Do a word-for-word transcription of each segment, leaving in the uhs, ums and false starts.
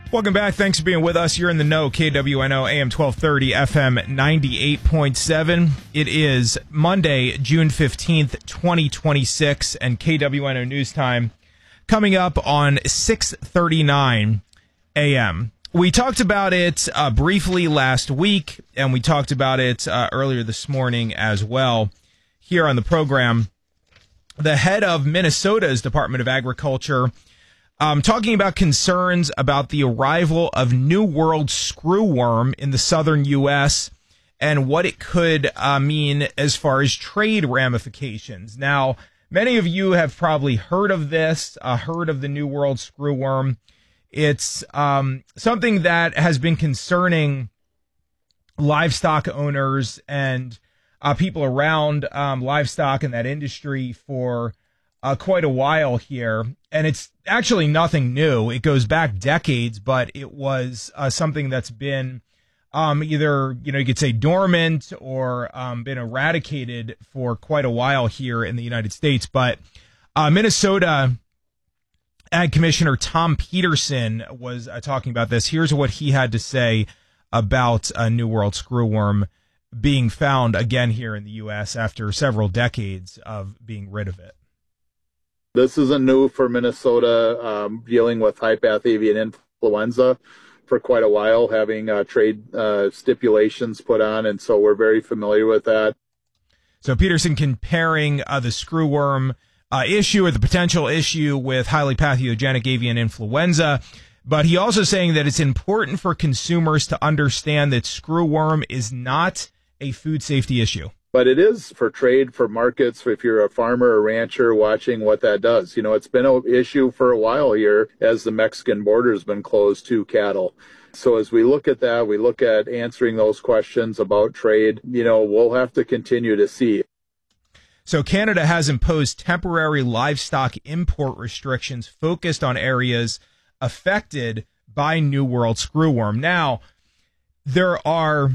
Welcome back. Thanks for being with us. You're in the know. K W N O A M twelve thirty, F M ninety-eight point seven. It is Monday, June fifteenth, twenty twenty-six, and K W N O News Time coming up on six thirty-nine A M. We talked about it uh, briefly last week, and we talked about it uh, earlier this morning as well here on the program. The head of Minnesota's Department of Agriculture Um, talking about concerns about the arrival of New World screwworm in the southern U S and what it could uh, mean as far as trade ramifications. Now, many of you have probably heard of this, uh, heard of the New World screwworm. It's um, something that has been concerning livestock owners and uh, people around um, livestock in that industry for Uh, quite a while here, and it's actually nothing new. It goes back decades, but it was uh, something that's been um, either, you know, you could say dormant or um, been eradicated for quite a while here in the United States. But uh, Minnesota Ag Commissioner Tom Peterson was uh, talking about this. Here's what he had to say about a New World screwworm being found again here in the U S after several decades of being rid of it. This isn't new for Minnesota, um, dealing with high-path avian influenza for quite a while, having uh, trade uh, stipulations put on, and so we're very familiar with that. So Peterson comparing uh, the screwworm uh, issue or the potential issue with highly pathogenic avian influenza, but he also saying that it's important for consumers to understand that screwworm is not a food safety issue. But it is for trade, for markets, if you're a farmer or rancher watching what that does. You know, it's been an issue for a while here as the Mexican border has been closed to cattle. So as we look at that, we look at answering those questions about trade, you know, we'll have to continue to see. So Canada has imposed temporary livestock import restrictions focused on areas affected by New World screwworm. Now, there are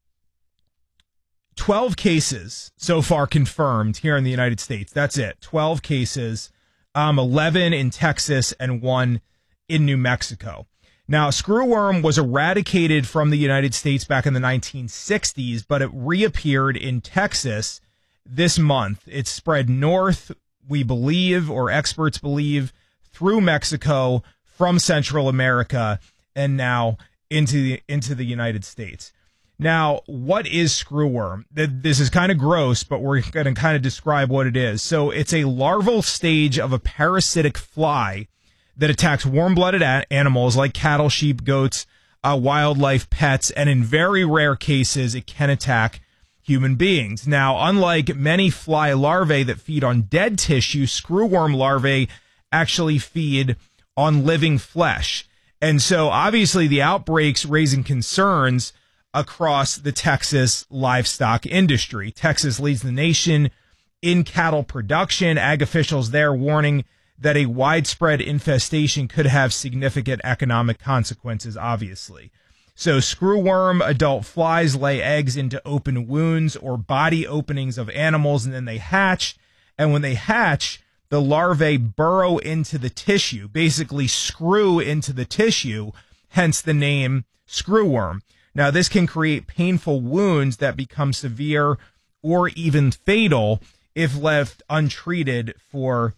twelve cases so far confirmed here in the United States. That's it. twelve cases, um, eleven in Texas and one in New Mexico. Now, screwworm was eradicated from the United States back in the nineteen sixties, but it reappeared in Texas this month. It spread north, we believe, or experts believe, through Mexico, from Central America, and now into the, into the United States. Now, what is screwworm? This is kind of gross, but we're going to kind of describe what it is. So it's a larval stage of a parasitic fly that attacks warm-blooded a- animals like cattle, sheep, goats, uh, wildlife, pets, and in very rare cases, it can attack human beings. Now, unlike many fly larvae that feed on dead tissue, screwworm larvae actually feed on living flesh. And so, obviously, the outbreaks raising concerns across the Texas livestock industry. Texas leads the nation in cattle production. Ag officials there warning that a widespread infestation could have significant economic consequences, obviously. So screwworm adult flies lay eggs into open wounds or body openings of animals, and then they hatch. And when they hatch, the larvae burrow into the tissue, basically screw into the tissue, hence the name screwworm. Now, this can create painful wounds that become severe or even fatal if left untreated for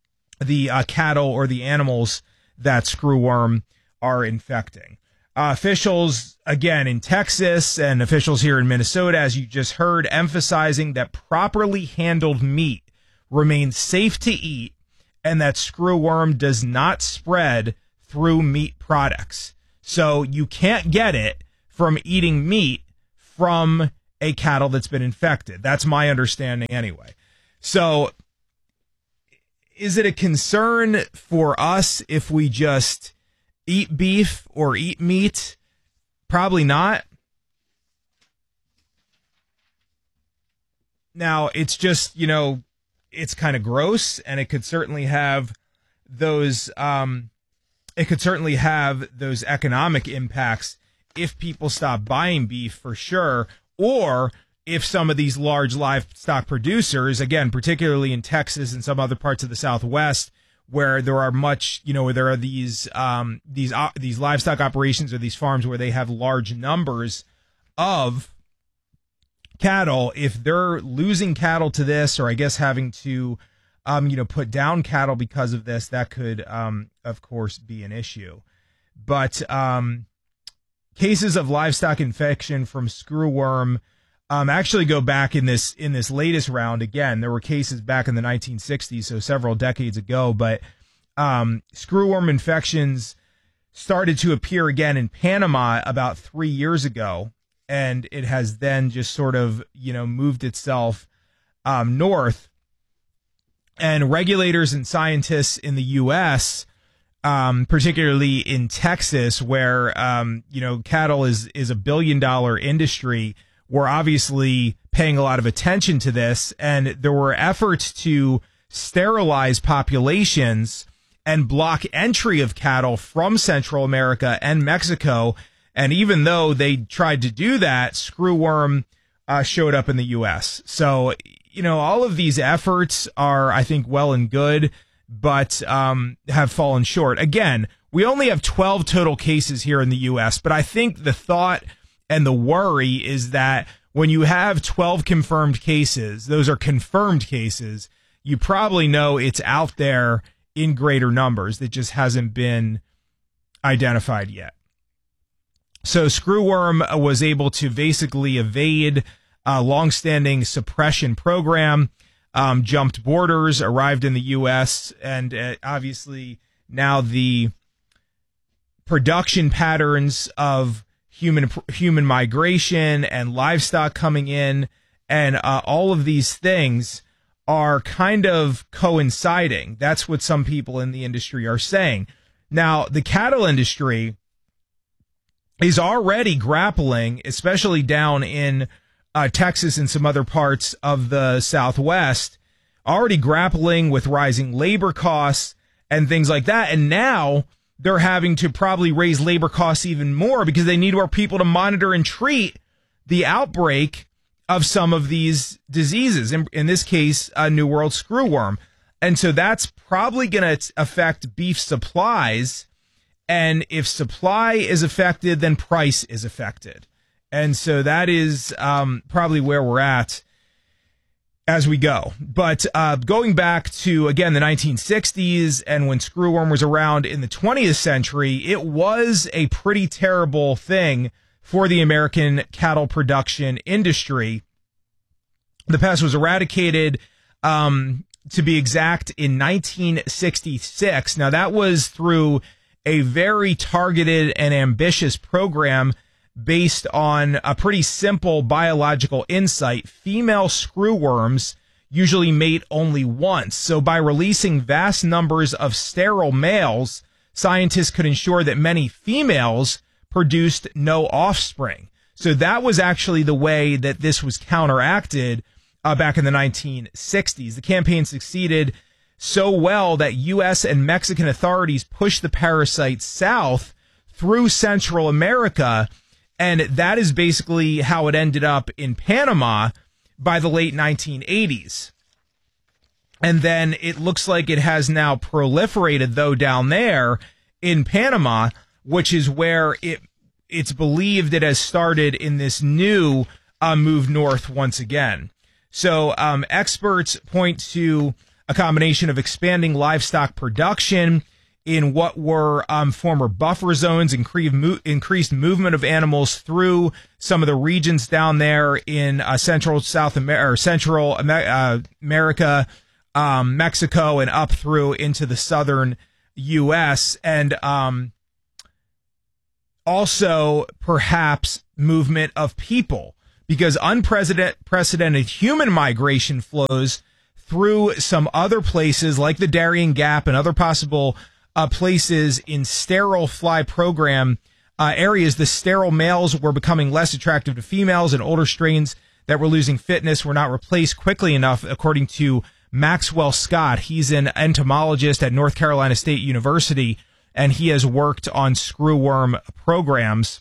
the uh, cattle or the animals that screwworm are infecting. Uh, officials, again, in Texas and officials here in Minnesota, as you just heard, emphasizing that properly handled meat remains safe to eat and that screwworm does not spread through meat products. So you can't get it from eating meat from a cattle that's been infected. That's my understanding anyway. So is it a concern for us if we just eat beef or eat meat? Probably not. Now, it's just, you know, it's kind of gross, and it could certainly have those, um, it could certainly have those economic impacts if people stop buying beef, for sure, or if some of these large livestock producers, again, particularly in Texas and some other parts of the Southwest, where there are much, you know, where there are these um, these uh, these livestock operations or these farms where they have large numbers of cattle. If they're losing cattle to this, or I guess having to, um, you know, put down cattle because of this, that could, um, of course, be an issue. But um, cases of livestock infection from screwworm um, actually go back in this in this latest round. Again, there were cases back in the nineteen sixties, so several decades ago. But um, screwworm infections started to appear again in Panama about three years ago, and it has then just sort of, you know, moved itself um, north. And regulators and scientists in the U S, um, particularly in Texas, where um, you know, cattle is is a billion dollar industry, were obviously paying a lot of attention to this, and there were efforts to sterilize populations and block entry of cattle from Central America and Mexico. And even though they tried to do that, screwworm uh, showed up in the U S. So, you know, all of these efforts are, I think, well and good, but um, have fallen short. Again, we only have twelve total cases here in the U S, but I think the thought and the worry is that when you have twelve confirmed cases, those are confirmed cases, you probably know it's out there in greater numbers. That just hasn't been identified yet. So screwworm was able to basically evade a longstanding suppression program, um, jumped borders, arrived in the U S, and uh, obviously now the production patterns of human human migration and livestock coming in, and uh, all of these things are kind of coinciding. That's what some people in the industry are saying. Now, the cattle industry is already grappling, especially down in uh, Texas and some other parts of the Southwest, already grappling with rising labor costs and things like that. And now they're having to probably raise labor costs even more because they need more people to monitor and treat the outbreak of some of these diseases, in, in this case, uh, New World screwworm. And so that's probably going to affect beef supplies. And if supply is affected, then price is affected. And so that is um, probably where we're at as we go. But uh, going back to, again, the nineteen sixties and when screwworm was around in the twentieth century, it was a pretty terrible thing for the American cattle production industry. The pest was eradicated, um, to be exact, in nineteen sixty-six. Now, that was through a very targeted and ambitious program based on a pretty simple biological insight. Female screwworms usually mate only once. So by releasing vast numbers of sterile males, scientists could ensure that many females produced no offspring. So that was actually the way that this was counteracted uh, back in the nineteen sixties. The campaign succeeded so well that U S and Mexican authorities pushed the parasite south through Central America. And that is basically how it ended up in Panama by the late nineteen eighties. And then it looks like it has now proliferated, though, down there in Panama, which is where it it's believed it has started in this new uh, move north once again. So um, experts point to a combination of expanding livestock production in what were um, former buffer zones, increased, mo- increased movement of animals through some of the regions down there in uh, Central South America, or Central Amer- uh, America, um, Mexico, and up through into the southern U S, and um, also perhaps movement of people, because unprecedented human migration flows through some other places like the Darien Gap and other possible uh, places in sterile fly program uh, areas. The sterile males were becoming less attractive to females, and older strains that were losing fitness were not replaced quickly enough, according to Maxwell Scott. He's an entomologist at North Carolina State University, and he has worked on screwworm programs.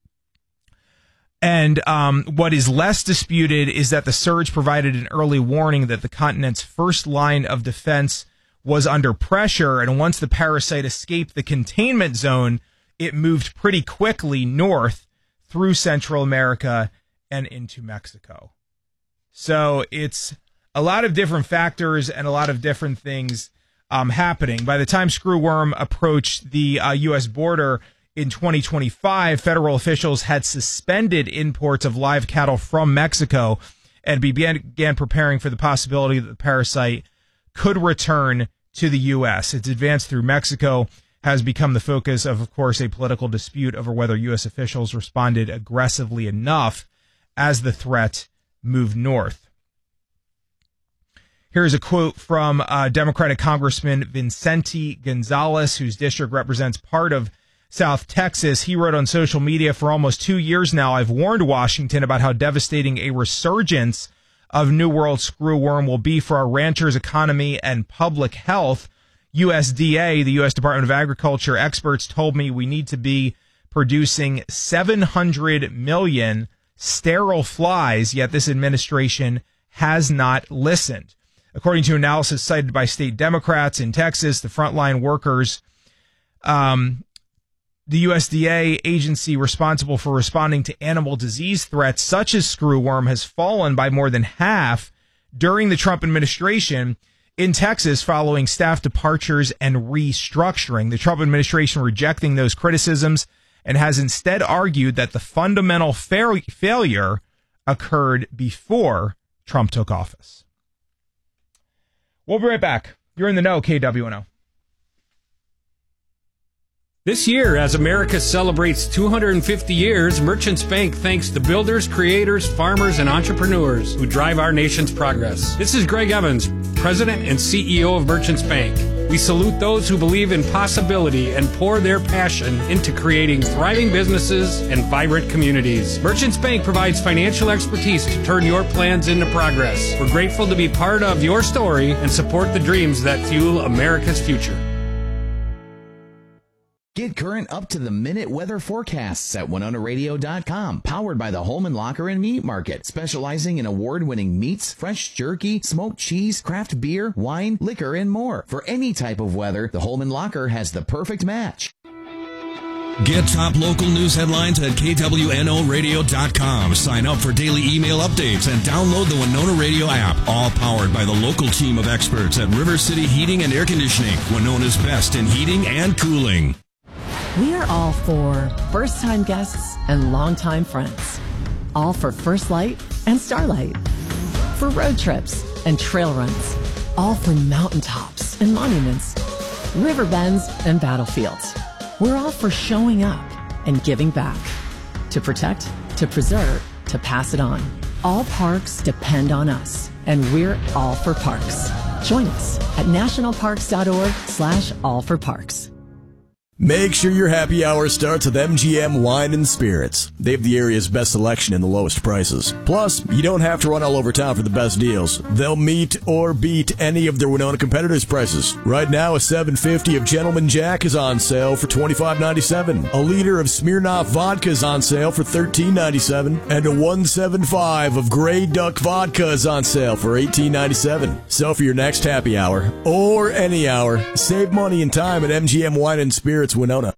And um, what is less disputed is that the surge provided an early warning that the continent's first line of defense was under pressure. And once the parasite escaped the containment zone, it moved pretty quickly north through Central America and into Mexico. So it's a lot of different factors and a lot of different things um, happening. By the time screwworm approached the uh, U S border in twenty twenty-five, federal officials had suspended imports of live cattle from Mexico and began, began preparing for the possibility that the parasite could return to the U S. Its advance through Mexico has become the focus of, of course, a political dispute over whether U S officials responded aggressively enough as the threat moved north. Here's a quote from uh, Democratic Congressman Vicente Gonzalez, whose district represents part of South Texas. He wrote on social media, for almost two years now, I've warned Washington about how devastating a resurgence of New World screwworm will be for our ranchers' economy and public health. U S D A, the U S Department of Agriculture experts told me we need to be producing seven hundred million sterile flies, yet this administration has not listened. According to analysis cited by state Democrats in Texas, the frontline workers, um, the U S D A agency responsible for responding to animal disease threats such as screwworm has fallen by more than half during the Trump administration in Texas following staff departures and restructuring. The Trump administration rejecting those criticisms and has instead argued that the fundamental fa- failure occurred before Trump took office. We'll be right back. You're in the know, K W N O. This year, as America celebrates two hundred fifty years, Merchants Bank thanks the builders, creators, farmers, and entrepreneurs who drive our nation's progress. This is Greg Evans, President and C E O of Merchants Bank. We salute those who believe in possibility and pour their passion into creating thriving businesses and vibrant communities. Merchants Bank provides financial expertise to turn your plans into progress. We're grateful to be part of your story and support the dreams that fuel America's future. Get current up-to-the-minute weather forecasts at Winona Radio dot com. Powered by the Holman Locker and Meat Market, specializing in award-winning meats, fresh jerky, smoked cheese, craft beer, wine, liquor, and more. For any type of weather, the Holman Locker has the perfect match. Get top local news headlines at K W N O Radio dot com. Sign up for daily email updates and download the Winona Radio app. All powered by the local team of experts at River City Heating and Air Conditioning, Winona's best in heating and cooling. We are all for first-time guests and longtime friends. All for First Light and Starlight. For road trips and trail runs. All for mountaintops and monuments. River bends and battlefields. We're all for showing up and giving back. To protect, to preserve, to pass it on. All parks depend on us, and we're all for parks. Join us at nationalparks dot org slash all for parks. Make sure your happy hour starts with M G M Wine and Spirits. They have the area's best selection and the lowest prices. Plus, you don't have to run all over town for the best deals. They'll meet or beat any of their Winona competitors' prices. Right now, a seven fifty of Gentleman Jack is on sale for twenty-five ninety-seven. A liter of Smirnoff vodka is on sale for thirteen ninety-seven. And a one seventy-five of Grey Duck vodka is on sale for eighteen ninety-seven. So for your next happy hour, or any hour, save money and time at M G M Wine and Spirits Winona.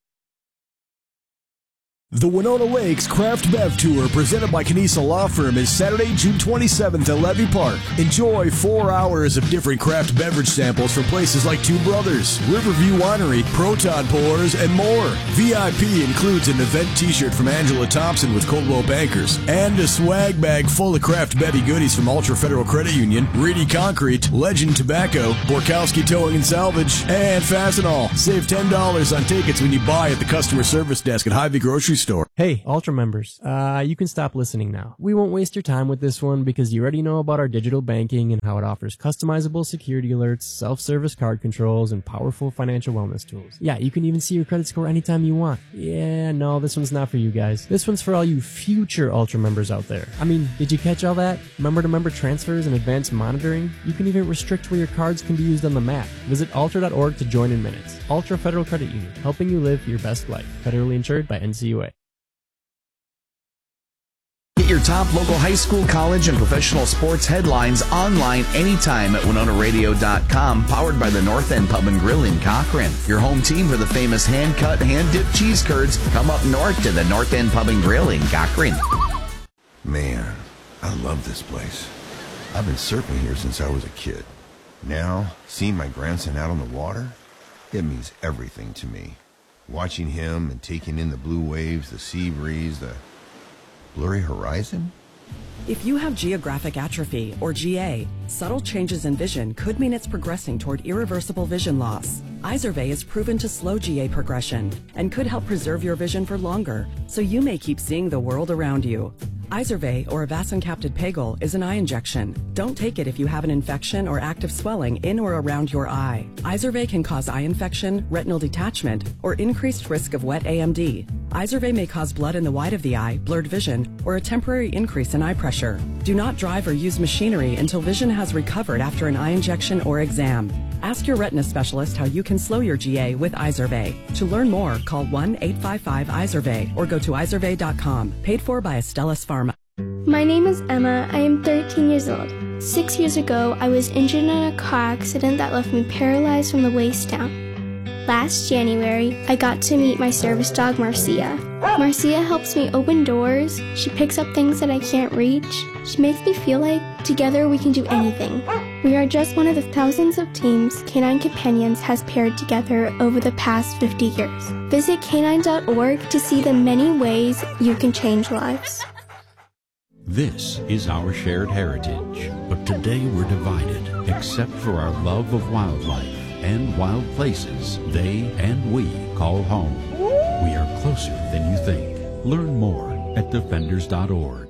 The Winona Lakes Craft Bev Tour, presented by Canisa Law Firm, is Saturday, June twenty-seventh at Levy Park. Enjoy four hours of different craft beverage samples from places like Two Brothers, Riverview Winery, Proton Pours, and more. V I P includes an event t-shirt from Angela Thompson with Coldwell Bankers, and a swag bag full of craft bevy goodies from Ultra Federal Credit Union, Reedy Concrete, Legend Tobacco, Borkowski Towing and Salvage, and Fastenal. Save ten dollars on tickets when you buy at the customer service desk at Hy-Vee Grocery Store. Hey, Ultra members, uh, you can stop listening now. We won't waste your time with this one because you already know about our digital banking and how it offers customizable security alerts, self-service card controls, and powerful financial wellness tools. Yeah, you can even see your credit score anytime you want. Yeah, no, this one's not for you guys. This one's for all you future Ultra members out there. I mean, did you catch all that? Member-to-member transfers and advanced monitoring? You can even restrict where your cards can be used on the map. Visit ultra dot org to join in minutes. Ultra Federal Credit Union, helping you live your best life. Federally insured by N C U A. your top local high school, college, and professional sports headlines online anytime at winona radio dot com, powered by the North End Pub and Grill in Cochrane. Your home team for the famous hand-cut, hand-dipped cheese curds. Come up north to the North End Pub and Grill in Cochrane. Man, I love this place. I've been surfing here since I was a kid. Now, seeing my grandson out on the water, it means everything to me. Watching him and taking in the blue waves, the sea breeze, the blurry horizon. If you have geographic atrophy, or G A, subtle changes in vision could mean it's progressing toward irreversible vision loss. Izervay is proven to slow G A progression and could help preserve your vision for longer, so you may keep seeing the world around you. Izervay, or avacincaptad pegol, is an eye injection. Don't take it if you have an infection or active swelling in or around your eye. Izervay can cause eye infection, retinal detachment, or increased risk of wet A M D. Izervay may cause blood in the white of the eye, blurred vision, or a temporary increase in eye pressure. Do not drive or use machinery until vision has recovered after an eye injection or exam. Ask your retina specialist how you can slow your G A with Izervay. To learn more, call one eight five five Izervay or go to izervay dot com. Paid for by Astellas Pharma. My name is Emma. I am thirteen years old. Six years ago, I was injured in a car accident that left me paralyzed from the waist down. Last January, I got to meet my service dog, Marcia. Marcia helps me open doors. She picks up things that I can't reach. She makes me feel like together we can do anything. We are just one of the thousands of teams Canine Companions has paired together over the past fifty years. Visit canine dot org to see the many ways you can change lives. This is our shared heritage, but today we're divided, except for our love of wildlife and wild places they and we call home. We are closer than you think. Learn more at defenders dot org.